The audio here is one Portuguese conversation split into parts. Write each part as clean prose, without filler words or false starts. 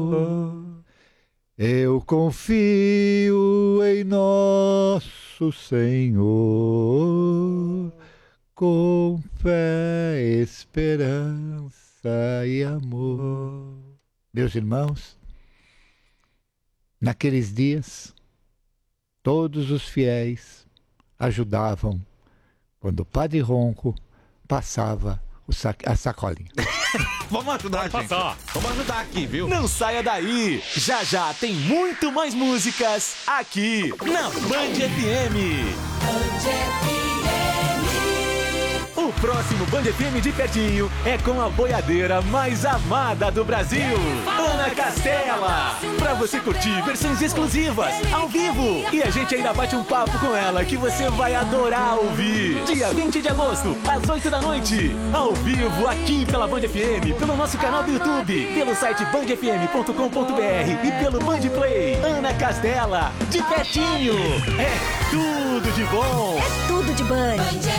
Eu confio em nosso Senhor, com fé, esperança e amor. Meus irmãos, naqueles dias, todos os fiéis ajudavam quando o Padre Ronco passava a sacolinha. Vamos ajudar, gente. Passar. Vamos ajudar aqui, viu? Não saia daí! Já já tem muito mais músicas aqui na Band FM. O próximo Band FM de pertinho é com a boiadeira mais amada do Brasil, Ana Castela. Pra você curtir versões exclusivas, ao vivo. E a gente ainda bate um papo com ela que você vai adorar ouvir. Dia 20 de agosto, às 8 da noite. Ao vivo aqui pela Band FM, pelo nosso canal do YouTube, pelo site bandfm.com.br e pelo Band Play. Ana Castela, de pertinho. É tudo de bom. É tudo de Band.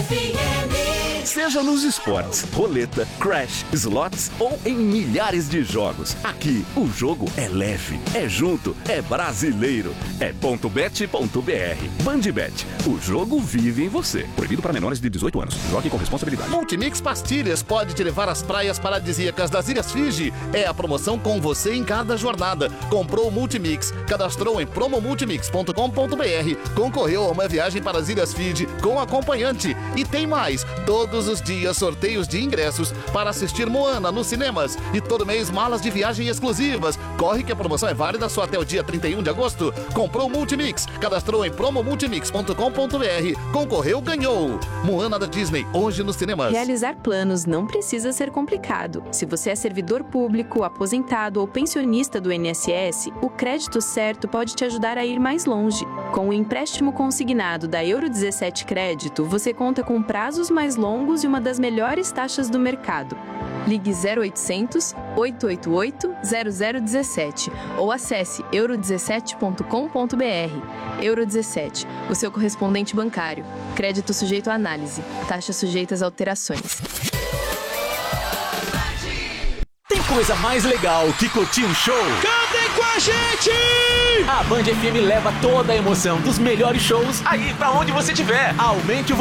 Seja nos esportes, roleta, crash, slots ou em milhares de jogos. Aqui, o jogo é leve, é junto, é brasileiro. É .bet.br. Bandbet, o jogo vive em você. Proibido para menores de 18 anos. Jogue com responsabilidade. Multimix Pastilhas pode te levar às praias paradisíacas das Ilhas Fiji. É a promoção com você em cada jornada. Comprou o Multimix, cadastrou em promomultimix.com.br, concorreu a uma viagem para as Ilhas Fiji com acompanhante. E tem mais, todos os dias sorteios de ingressos para assistir Moana nos cinemas e todo mês malas de viagem exclusivas. Corre que a promoção é válida só até o dia 31 de agosto. Comprou o Multimix, cadastrou em promomultimix.com.br, concorreu, ganhou. Moana da Disney, hoje nos cinemas. Realizar planos não precisa ser complicado. Se você é servidor público, aposentado ou pensionista do INSS, o crédito certo pode te ajudar a ir mais longe. Com o empréstimo consignado da Euro 17 Crédito, você conta com prazos mais longos e uma das melhores taxas do mercado. Ligue 0800 888 0017 ou acesse euro17.com.br. Euro 17, o seu correspondente bancário. Crédito sujeito à análise. Taxas sujeitas a alterações. Tem coisa mais legal que curtir um show? Cantem com a gente! A Band FM leva toda a emoção dos melhores shows aí pra onde você estiver. Aumente o